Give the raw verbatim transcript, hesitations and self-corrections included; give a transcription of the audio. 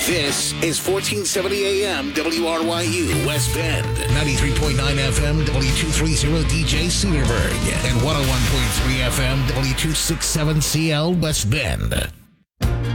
This is fourteen seventy A M W R Y U West Bend, ninety-three point nine F M W two thirty D J Cedarburg, and one oh one point three F M W two sixty-seven C L West Bend.